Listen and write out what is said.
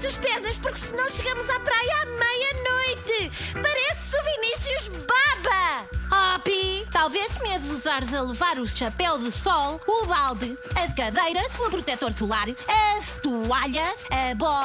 nossas pernas, porque senão chegamos à praia à meia-noite. Parece o Vinícius Baba. Oh, Pi, talvez medo de usares a levar o chapéu de sol, o balde, as cadeiras, o protetor solar, as toalhas, a bola.